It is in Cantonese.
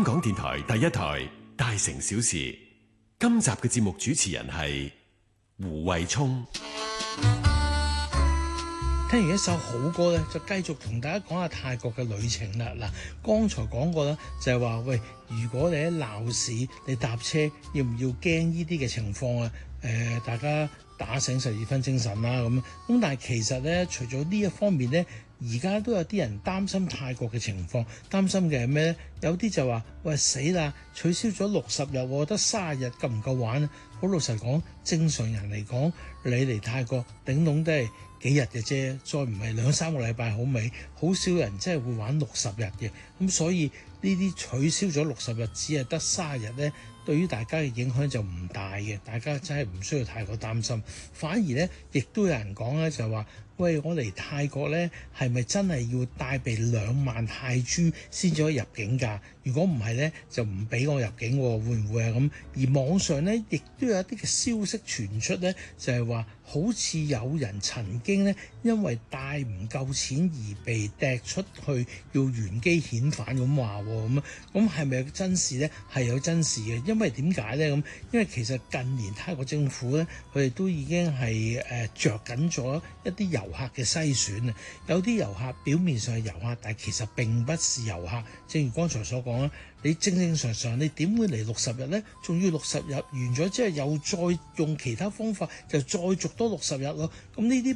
香港電台第一台《大城小事》，今集嘅節目主持人係胡慧聰。 聽完一首好歌咧，就繼續同大家講下泰國嘅旅程啦。嗱，剛才講過啦，就係話喂，如果你喺鬧市，你搭車要唔要驚呢啲嘅情況啊？大家打醒12分精神啦，咁但係其實咧，除咗呢一方面咧，而家都有啲人擔心泰國嘅情況，擔心嘅係咩咧？有啲就話喂，死啦，取消咗60日，我覺得30日夠唔夠玩啊？好老實講，正常人嚟講，你嚟泰國頂籠都係幾日嘅啫，再唔係2-3個禮拜好未？好少人真係會玩60日嘅，咁所以呢啲取消咗60日，只係得30日咧，對於大家嘅影響就唔大嘅，大家真係唔需要太過擔心。反而咧，亦都有人講咧，就話喂，我嚟泰國咧，係咪真係要帶備2萬泰銖先至可以入境㗎？如果唔係咧，就唔俾我入境喎，會唔會啊咁？而網上咧，亦都有一啲嘅消息傳出咧，就係話好似有人曾經咧，因為帶唔夠錢而被掟出去，要原機遣返咁話喎，咁係咪有真事咧？係有真事嘅，因為點解咧咁？因為其實近年泰國政府咧，佢哋都已經係著緊咗一啲遊客嘅篩選啊。有啲遊客表面上係遊客，但係其實並不是遊客。正如剛才所講啦，你正正常常你點會嚟60日咧？仲要60日完咗之後又再用其他方法就再續多60日咯？咁呢啲